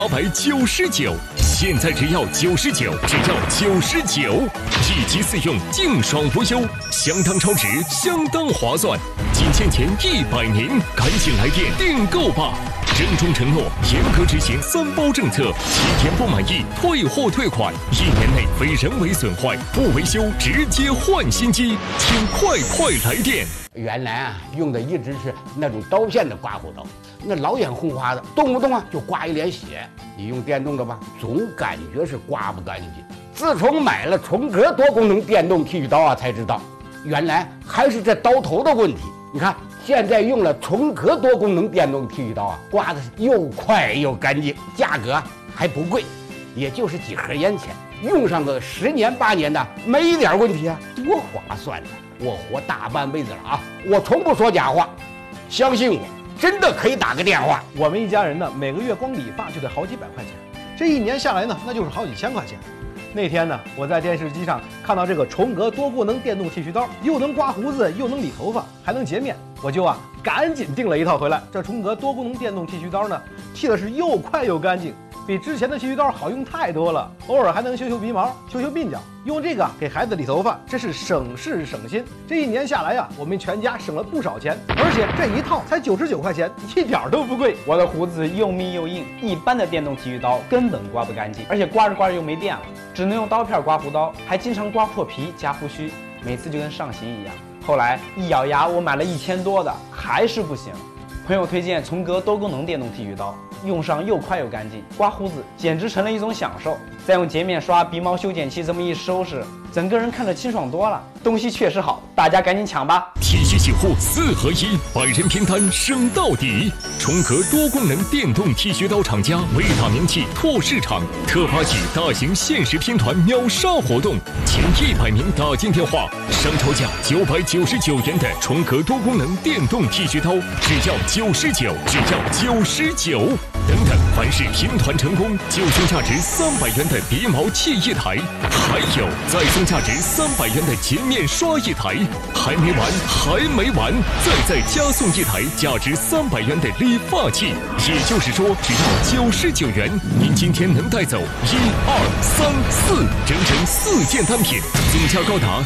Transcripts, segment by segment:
899，现在只要99，只要99，一机四用，净爽无忧，相当超值，相当划算，仅限前100名，赶紧来电订购吧！郑重承诺，严格执行3包政策，7天不满意退货退款，1年内非人为损坏不维修直接换新机，请快来电！ 原来啊，用的一直是那种刀片的刮胡刀，那老眼红花的，动不动啊就刮一脸血。你用电动的吧，总感觉是刮不干净。自从买了重格多功能电动剃须刀啊，才知道原来还是这刀头的问题。你看，现在用了重格多功能电动剃须刀啊，刮的是又快又干净，价格还不贵，也就是几盒烟钱，用上个10年8年的没一点问题啊，多划算呢！我活大半辈子了啊，我从不说假话，相信我，真的可以打个电话。 我们一家人呢，每个月光理发就得好几百块钱，这1年下来呢，那就是好几千块钱。那天呢，我在电视机上看到这个重格多功能电动剃须刀，又能刮胡子，又能理头发，还能洁面，我就赶紧订了一套回来。这重格多功能电动剃须刀呢，剃的是又快又干净，比之前的剃须刀好用太多了。偶尔还能修鼻毛、修鬓角，用这个给孩子理头发，真是省事省心。这1年下来呀，我们全家省了不少钱，而且这一套才99块钱，一点都不贵。 我的胡子又密又硬，一般的电动剃须刀根本刮不干净，而且刮着刮着又没电了，只能用刀片刮胡刀，还经常刮破皮夹胡须，每次就跟上刑一样。后来一咬牙，我买了1000多的，还是不行。朋友推荐重格多功能电动剃须刀，用上又快又干净，刮胡子简直成了一种享受。再用洁面刷、鼻毛修剪器这么一收拾，整个人看着清爽多了。东西确实好，大家赶紧抢吧！ 剃须洗护4合1，百人拼单升到底。重格多功能电动剃须刀厂家为打名气拓市场，特发起大型限时拼团秒杀活动，前100名打进电话，商超价999元的重格多功能电动剃须刀，只要99，只要99。等等，凡是拼团成功，就送价值300元的鼻毛器1台，还有再送价值300元的洁面刷1台，还没完，再加送1台价值300元的理发器。也就是说，只要99元，您今天能带走1、2、3、4，整4件单品，总价高达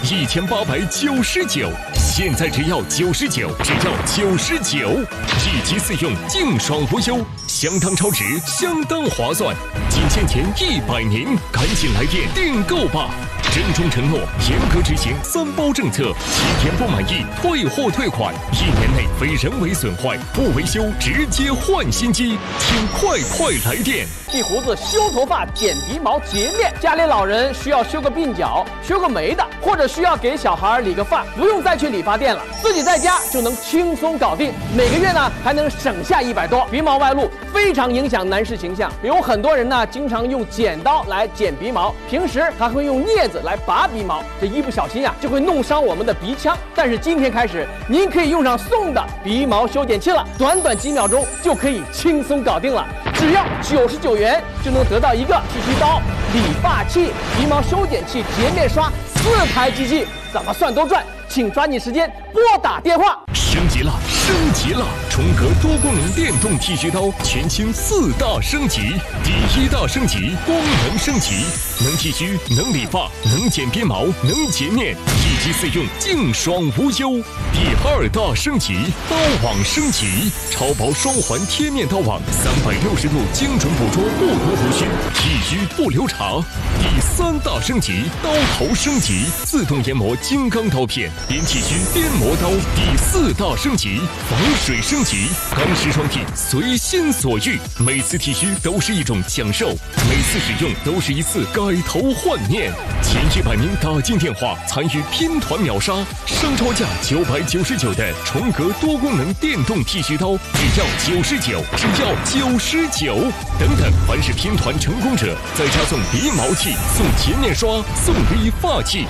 1899。现在只要99，只要99，一机4用，净爽无忧，相当超值，相当划算，仅限前100名，赶紧来电订购吧！郑重承诺，严格执行3包政策，7天不满意退货退款，1年内非人为损坏不维修直接换新机，请快来电！ 剃胡子、修头发、剪鼻毛、洁面，家里老人需要修个鬓角、修个眉的，或者需要给小孩理个发，不用再去理发店了，自己在家就能轻松搞定。每个月呢还能省下100多。鼻毛外露非常影响男士形象，有很多人呢经常用剪刀来剪鼻毛，平时还会用镊子来拔鼻毛，这一不小心就会弄伤我们的鼻腔。但是今天开始，您可以用上送的鼻毛修剪器了，短几秒钟就可以轻松搞定了，只要99元就能得到一个剃须刀、理发器、鼻毛修剪器、洁面刷4台机器，怎么算都赚。请抓紧时间拨打电话。 升级了！重格多功能电动剃须刀全新4大升级。第1大升级，功能升级，能剃须，能理发，能剪鼻毛，能洁面，一机4用，净爽无忧。第2大升级，刀网升级，超薄双环贴面刀网，360度精准捕捉不同胡须，剃须不留茬。第3大升级，刀头升级，自动研磨金刚刀片，边剃须边磨刀。第4大升级，防水升级，钢丝双剃，随心所欲，每次剃须都是一种享受，每次使用都是一次改头换面。前100名打进电话参与拼团秒杀，商超价999的重格多功能电动剃须刀，只要99，只要99。等等，凡是拼团成功者，再加送鼻毛器、送洁面刷、送理发器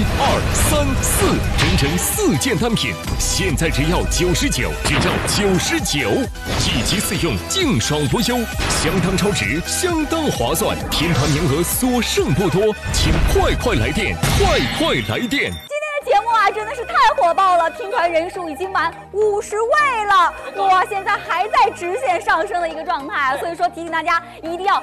，1、2、3、4，整4件单品，现在只要99，只要99，一机4用，净爽无忧，相当超值，相当划算，拼团名额所剩不多，请快来电，快来电！ 今天的节目呀，真的是太火爆了，听团人数已经满50位了，哇，现在还在直线上升的一个状态，所以说提醒大家一定要